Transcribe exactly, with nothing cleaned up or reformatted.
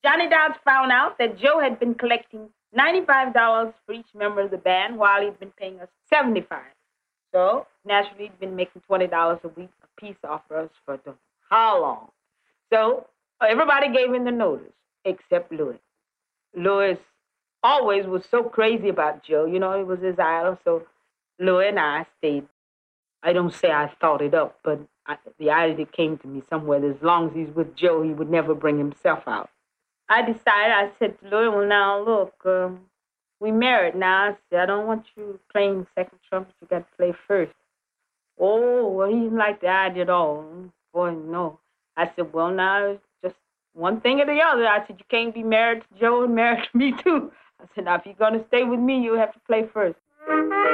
Johnny Dodds found out that Joe had been collecting ninety-five dollars for each member of the band while he'd been paying us seventy-five dollars. So, naturally, he'd been making twenty dollars a week a piece off for us for the, how long? So, everybody gave him the notice, except Louis. Louis always was so crazy about Joe. You know, he was his idol. So, Louis and I stayed. I don't say I thought it up, but I, the idea came to me somewhere that as long as he's with Joe, he would never bring himself out. I decided, I said to Louis, well, now, look, um, we married now. I said, I don't want you playing second trumpet. You got to play first. Oh, well, he didn't like the idea at all. Boy, no. I said, well, now, it's just one thing or the other. I said, you can't be married to Joe and married to me, too. I said, now, if you're going to stay with me, you have to play first.